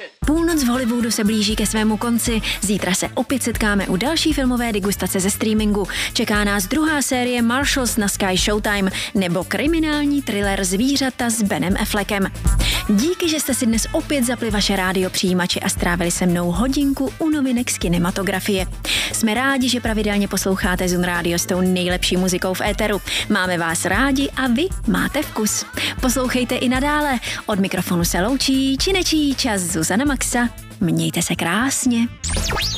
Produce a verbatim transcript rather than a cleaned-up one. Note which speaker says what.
Speaker 1: Půlnoc v Hollywoodu se blíží ke svému konci. Zítra se opět setkáme u další filmové degustace ze streamingu. Čeká nás druhá série Marshalls na Sky Showtime nebo kriminální thriller Zvířata s Benem Affleckem. Díky, že jste si dnes opět zapli vaše rádio přijímače a strávili se mnou hodinku u novinek z kinematografie. Jsme rádi, že pravidelně posloucháte Zun Radio s tou nejlepší muzikou v éteru. Máme vás rádi a vy máte vkus. Poslouchejte i nadále. Od mikrofonu se loučí či nečí čas Zuzana Maxa. Mějte se krásně.